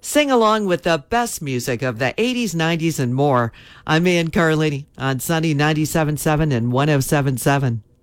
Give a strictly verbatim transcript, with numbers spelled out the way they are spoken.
Sing along with the best music of the eighties, nineties, and more. I'm Ann Carlini on Sunny ninety-seven point seven and one oh seven point seven.